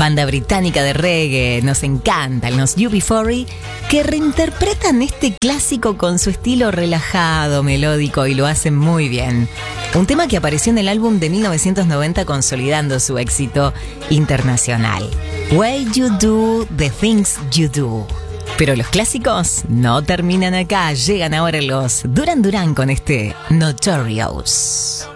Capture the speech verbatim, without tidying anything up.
banda británica de reggae, nos encantan los U B cuarenta, que reinterpretan este clásico con su estilo relajado, melódico y lo hacen muy bien. Un tema que apareció en el álbum de mil novecientos noventa consolidando su éxito internacional. Way You Do the Things You Do. Pero los clásicos no terminan acá, llegan ahora los Duran Duran con este Notorious.